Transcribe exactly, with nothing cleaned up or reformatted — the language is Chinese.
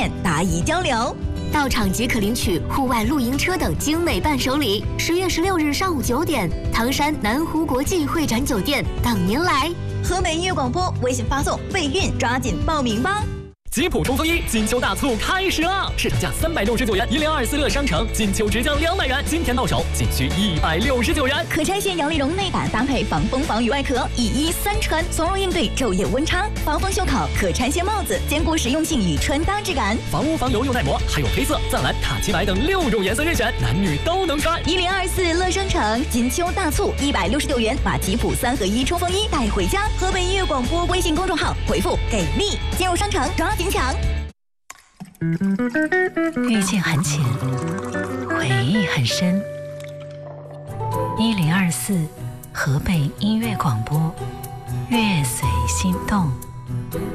面答疑交流。 到场即可领取户外露营车等精美伴手礼。十月十六日上午九点，唐山南湖国际会展酒店等您来。 河北音乐广播微信发送“备孕”，抓紧报名吧。 吉普冲锋衣金秋大促开始啦！市场价三百六十九元，一零二四乐商城金秋直降两百元，今天到手仅需一百六十九元。 可拆卸摇粒绒内胆搭配防风防雨外壳，一衣三穿，从容应对昼夜温差。防风袖口，可拆卸帽子，兼顾实用性与穿搭质感。 防污防油又耐磨，还有黑色、藏蓝、塔奇白等六种颜色任选，男女都能穿。 一零二四乐商城金秋大促，一百六十九元把吉普三合一冲锋衣带回家。河北音乐广播微信公众号回复“给力”进入商城抓紧抢。 遇见很浅，回忆很深。一零二四河北音乐广播，乐随心动。